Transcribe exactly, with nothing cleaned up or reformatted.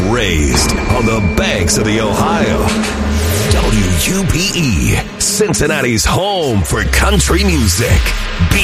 raised on the banks of the Ohio. W U P E, Cincinnati's home for country music.